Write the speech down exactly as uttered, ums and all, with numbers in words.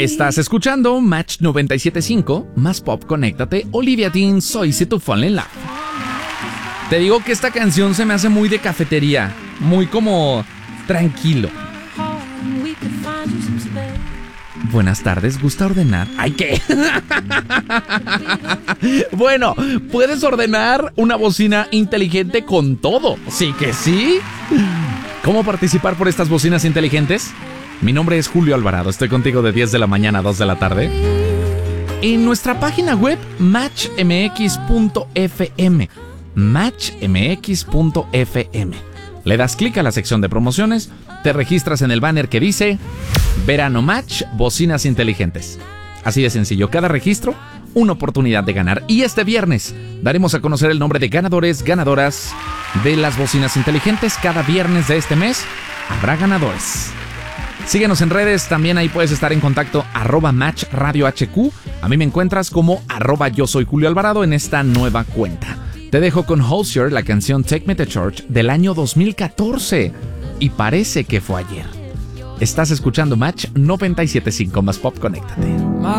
Estás escuchando Match noventa y siete punto cinco, más pop, conéctate. Olivia Dean, soy Si Tu Fall in Love. Te digo que esta canción se me hace muy de cafetería, muy como tranquilo. Buenas tardes, ¿gusta ordenar? ¡Ay, qué! Bueno, puedes ordenar una bocina inteligente con todo. ¿Sí que sí? ¿Cómo participar por estas bocinas inteligentes? Mi nombre es Julio Alvarado, estoy contigo de diez de la mañana a dos de la tarde. En nuestra página web, match m x punto f m. match m x punto f m. Le das clic a la sección de promociones, te registras en el banner que dice Verano Match, bocinas inteligentes. Así de sencillo, cada registro, una oportunidad de ganar. Y este viernes daremos a conocer el nombre de ganadores, ganadoras de las bocinas inteligentes. Cada viernes de este mes habrá ganadores. Síguenos en redes, también ahí puedes estar en contacto, arroba Match Radio H Q. A mí me encuentras como arroba Yo Soy Julio Alvarado en esta nueva cuenta. Te dejo con Hozier, la canción Take Me to Church del año dos mil catorce. Y parece que fue ayer. Estás escuchando Match noventa y siete punto cinco más pop, conéctate.